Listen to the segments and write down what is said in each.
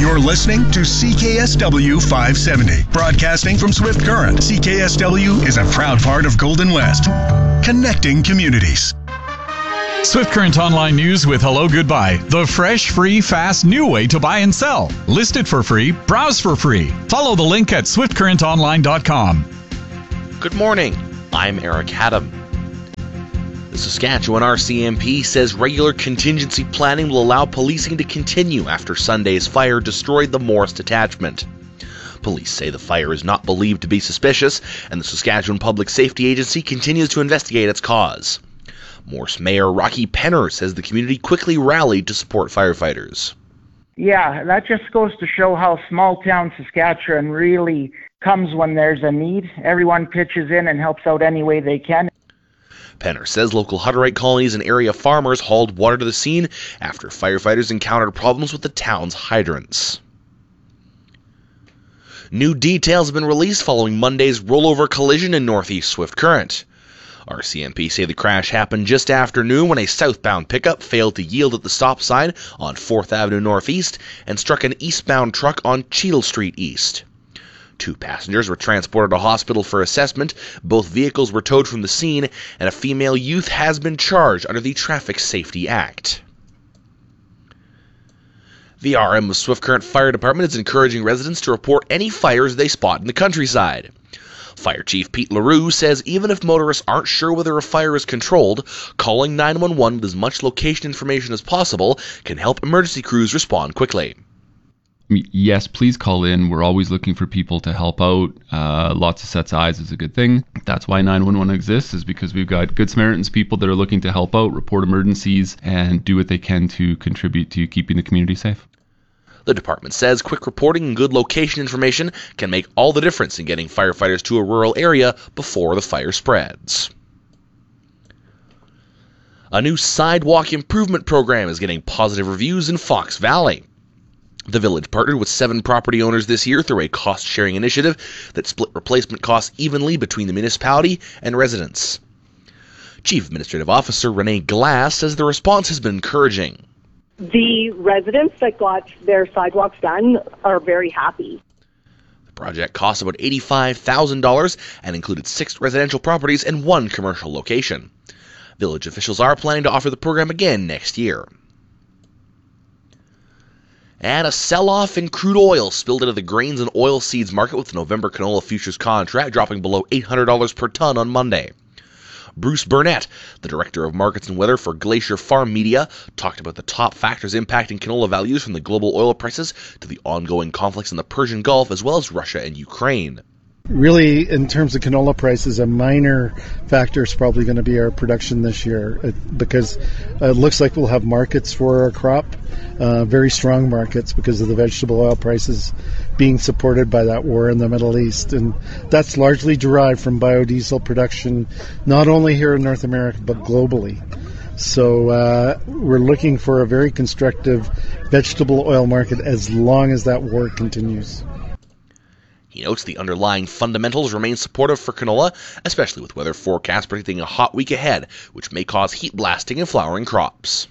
You're listening to CKSW 570, broadcasting from Swift Current. CKSW is a proud part of Golden West, connecting communities. Swift Current Online News with Hello Goodbye, the fresh, free, fast, new way to buy and sell. List it for free, browse for free. Follow the link at swiftcurrentonline.com. Good morning. I'm Eric Haddam. The Saskatchewan RCMP says regular contingency planning will allow policing to continue after Sunday's fire destroyed the Morse detachment. Police say the fire is not believed to be suspicious, and the Saskatchewan Public Safety Agency continues to investigate its cause. Morse Mayor Rocky Penner says the community quickly rallied to support firefighters. Yeah, that just goes to show how small-town Saskatchewan really comes when there's a need. Everyone pitches in and helps out any way they can. Penner says local Hutterite colonies and area farmers hauled water to the scene after firefighters encountered problems with the town's hydrants. New details have been released following Monday's rollover collision in northeast Swift Current. RCMP say the crash happened just after noon when a southbound pickup failed to yield at the stop sign on 4th Avenue Northeast and struck an eastbound truck on Cheadle Street East. 2 passengers were transported to hospital for assessment, both vehicles were towed from the scene, and a female youth has been charged under the Traffic Safety Act. The RM of Swift Current Fire Department is encouraging residents to report any fires they spot in the countryside. Fire Chief Pete LaRue says even if motorists aren't sure whether a fire is controlled, calling 911 with as much location information as possible can help emergency crews respond quickly. Yes, please call in. We're always looking for people to help out. Lots of sets of eyes is a good thing. That's why 911 exists, is because we've got Good Samaritans, people that are looking to help out, report emergencies, and do what they can to contribute to keeping the community safe. The department says quick reporting and good location information can make all the difference in getting firefighters to a rural area before the fire spreads. A new sidewalk improvement program is getting positive reviews in Fox Valley. The village partnered with 7 property owners this year through a cost-sharing initiative that split replacement costs evenly between the municipality and residents. Chief Administrative Officer Renee Glass says the response has been encouraging. The residents that got their sidewalks done are very happy. The project cost about $85,000 and included 6 residential properties and 1 commercial location. Village officials are planning to offer the program again next year. And a sell-off in crude oil spilled into the grains and oilseeds market with the November canola futures contract dropping below $800 per ton on Monday. Bruce Burnett, the Director of Markets and Weather for Glacier Farm Media, talked about the top factors impacting canola values from the global oil prices to the ongoing conflicts in the Persian Gulf as well as Russia and Ukraine. Really, in terms of canola prices, a minor factor is probably going to be our production this year because it looks like we'll have markets for our crop, very strong markets because of the vegetable oil prices being supported by that war in the Middle East. And that's largely derived from biodiesel production, not only here in North America, but globally. So we're looking for a very constructive vegetable oil market as long as that war continues. He notes the underlying fundamentals remain supportive for canola, especially with weather forecasts predicting a hot week ahead, which may cause heat blasting in flowering crops.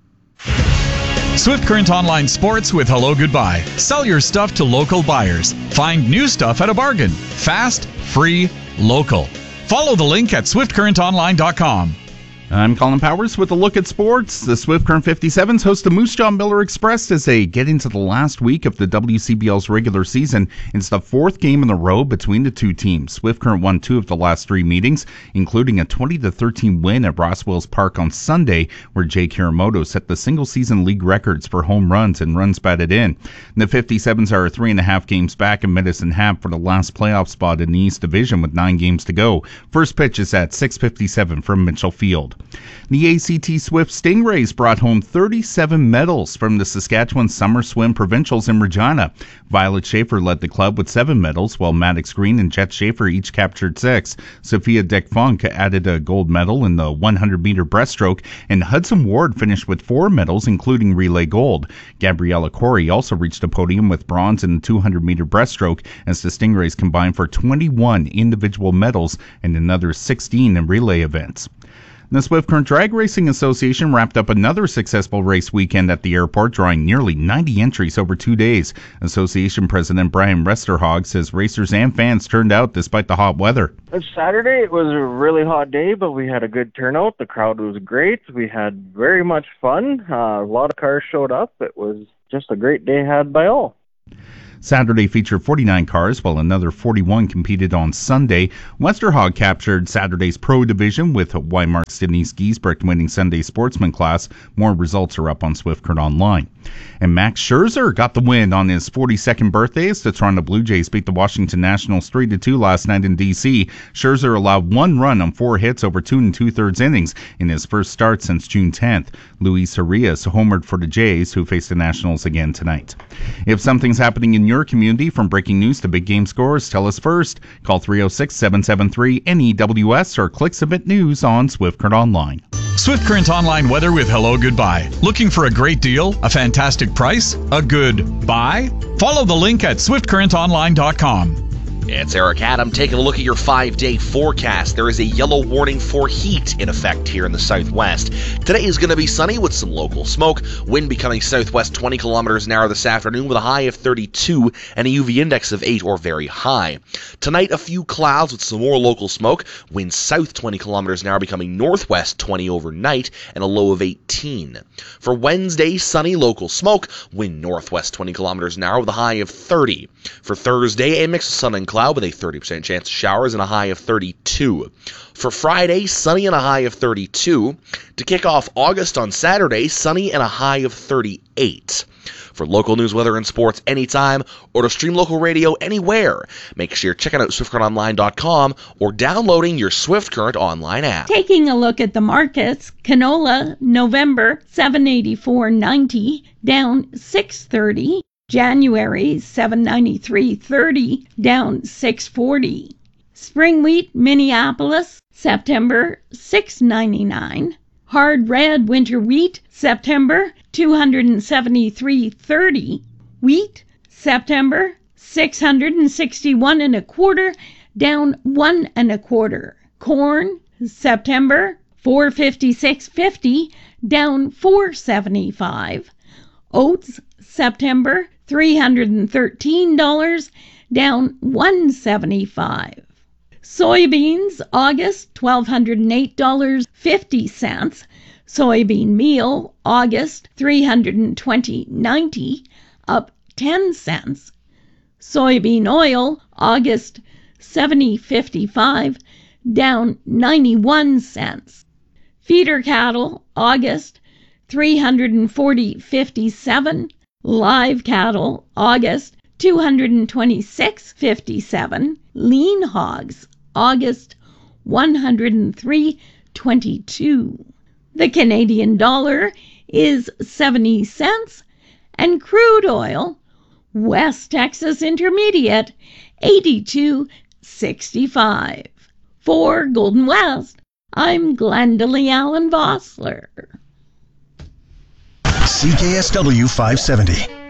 Swift Current Online Sports with Hello Goodbye. Sell your stuff to local buyers. Find new stuff at a bargain. Fast, free, local. Follow the link at swiftcurrentonline.com. I'm Colin Powers with a look at sports. The Swift Current 57s host the Moose Jaw Miller Express as they get into the last week of the WCBL's regular season. It's the 4th game in a row between the 2 teams. Swift Current won 2 of the last 3 meetings, including a 20-13 win at Rosswells Park on Sunday, where Jake Hiramoto set the single-season league records for home runs and runs batted in. The 57s are 3.5 games back in Medicine Hat for the last playoff spot in the East Division with 9 games to go. First pitch is at 6:57 from Mitchell Field. The ACT Swift Stingrays brought home 37 medals from the Saskatchewan Summer Swim Provincials in Regina. Violet Schaefer led the club with 7 medals, while Maddox Green and Jet Schaefer each captured 6. Sophia Dick-Funk added a gold medal in the 100-meter breaststroke, and Hudson Ward finished with 4 medals, including relay gold. Gabriella Corey also reached a podium with bronze in the 200-meter breaststroke, as the Stingrays combined for 21 individual medals and another 16 in relay events. The Swift Current Drag Racing Association wrapped up another successful race weekend at the airport, drawing nearly 90 entries over 2 days. Association President Brian Westerhog says racers and fans turned out despite the hot weather. Saturday, it was a really hot day, but we had a good turnout. The crowd was great. We had very much fun. A lot of cars showed up. It was just a great day had by all. Saturday featured 49 cars, while another 41 competed on Sunday. Westerhog captured Saturday's Pro Division with Weimark's Denise Giesbrecht winning Sunday's Sportsman class. More results are up on Swift Current Online. And Max Scherzer got the win on his 42nd birthday as the Toronto Blue Jays beat the Washington Nationals 3-2 last night in D.C. Scherzer allowed 1 run on 4 hits over 2 2/3 innings in his first start since June 10th. Luis Arias homered for the Jays, who face the Nationals again tonight. If something's happening in your community, from breaking news to big game scores, tell us first. Call 306-773-NEWS or click Submit News on Swift Current Online. Swift Current Online weather with Hello Goodbye. Looking for a great deal, a fantastic price, a good buy? Follow the link at swiftcurrentonline.com. It's Eric Adam taking a look at your 5-day forecast. There is a yellow warning for heat in effect here in the southwest. Today is going to be sunny with some local smoke. Wind becoming southwest 20 kilometers an hour this afternoon with a high of 32 and a UV index of 8 or very high. Tonight, a few clouds with some more local smoke. Wind south 20 kilometers an hour becoming northwest 20 overnight and a low of 18. For Wednesday, sunny local smoke. Wind northwest 20 kilometers an hour with a high of 30. For Thursday, a mix of sun and cloud with a 30% chance of showers and a high of 32. For Friday, sunny and a high of 32. To kick off August on Saturday, sunny and a high of 38. For local news, weather, and sports anytime, or to stream local radio anywhere, make sure you're checking out SwiftCurrentOnline.com or downloading your Swift Current Online app. Taking a look at the markets, canola, November, $784.90, down $6.30. January, $793.30, down $6.40. Spring wheat, Minneapolis, September, $6.99. Hard red winter wheat, September, $273.30. Wheat, September, $661.25, down $1.25. Corn, September, $456.50, down $4.75. Oats, September, $313, down $1.75. Soybeans, August, $1,208.50. Soybean meal, August, $320.90, up 10 cents. Soybean oil, August, $70.55, down 91 cents. Feeder cattle, August, $340.57. Live cattle, August, $226.57. Lean hogs, August, $103.22. The Canadian dollar is 70 cents, and crude oil, West Texas Intermediate, 82.65. For Golden West, I'm Glendalee Allen Vossler. CKSW 570.